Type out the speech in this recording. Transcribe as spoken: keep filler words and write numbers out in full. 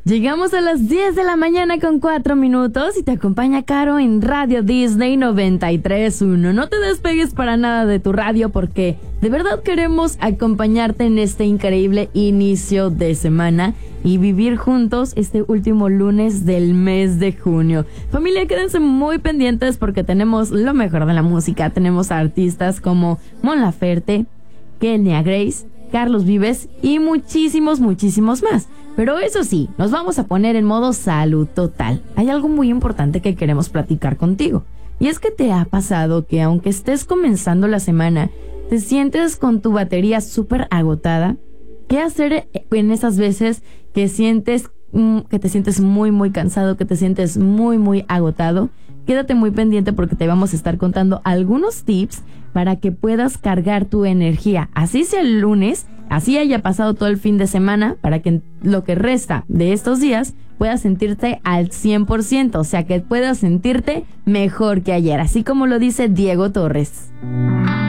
Llegamos a las diez de la mañana con cuatro minutos y te acompaña Caro en Radio Disney noventa y tres punto uno. No te despegues para nada de tu radio porque de verdad queremos acompañarte en este increíble inicio de semana y vivir juntos este último lunes del mes de junio. Familia, quédense muy pendientes porque tenemos lo mejor de la música. Tenemos a artistas como Mon Laferte, Kenya Grace, Carlos Vives y muchísimos, muchísimos más. Pero eso sí, nos vamos a poner en modo salud total. Hay algo muy importante que queremos platicar contigo. Y es que te ha pasado que aunque estés comenzando la semana, te sientes con tu batería súper agotada. ¿Qué hacer en esas veces que sientes que te sientes muy, muy cansado, que te sientes muy, muy agotado? Quédate muy pendiente porque te vamos a estar contando algunos tips para que puedas cargar tu energía. Así sea el lunes, así haya pasado todo el fin de semana, para que lo que resta de estos días puedas sentirte al cien por ciento. O sea, que puedas sentirte mejor que ayer, así como lo dice Diego Torres.